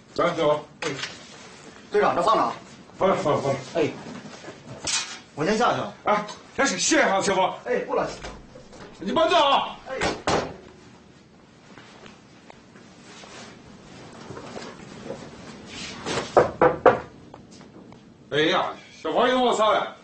站住！ 哎，队长，这放哪？ 好了好了好了。 哎，我先下去了。 哎，先歇一下，行不？ 哎，不了。 你慢走啊！ 哎。 哎呀，小朋友，我操了！